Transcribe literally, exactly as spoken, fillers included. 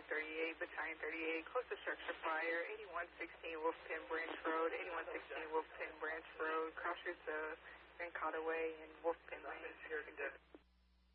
thirty-eight, Battalion thirty-eight, closest structure fire, eighty-one sixteen Wolfpen Branch Road, eighty-one sixteen Wolfpen Branch Road, crosses the Grand Way and Wolfpen Lane.